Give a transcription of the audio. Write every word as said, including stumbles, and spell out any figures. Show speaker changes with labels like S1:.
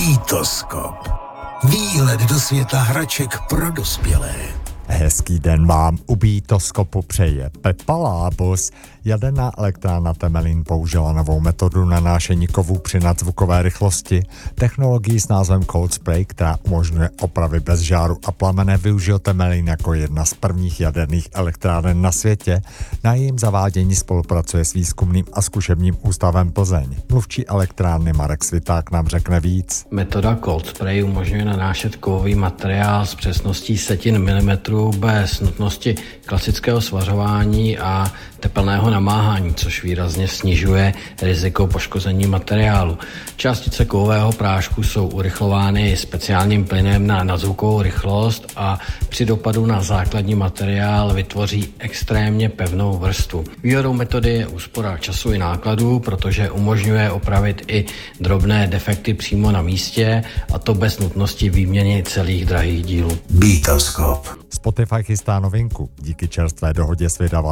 S1: Beatoskop. Výlet do světa hraček pro dospělé.
S2: Hezký den vám u Beatoskopu přeje Pepa Lábus. Jaderná elektrárna Temelín použila novou metodu nanášení kovů při nadzvukové rychlosti. Technologii s názvem Cold Spray, která umožňuje opravy bez žáru a plamene, využil Temelín jako jedna z prvních jaderných elektráren na světě. Na jejím zavádění spolupracuje s výzkumným a zkušebním ústavem Plzeň. Mluvčí elektrárny Marek Sviták nám řekne víc.
S3: Metoda Cold Spray umožňuje nanášet kovový materiál s přesností setin milimetrů bez nutnosti klasického svařování a tepelného namáhání, což výrazně snižuje riziko poškození materiálu. Částice kovového prášku jsou urychlovány speciálním plynem na nadzvukovou rychlost a při dopadu na základní materiál vytvoří extrémně pevnou vrstvu. Výhodou metody je úspora času i nákladů, protože umožňuje opravit i drobné defekty přímo na místě, a to bez nutnosti výměny celých drahých dílů.
S1: Beatoskop.
S2: Spotify chystá novinku. Díky čerstvé dohodě s vydavatelem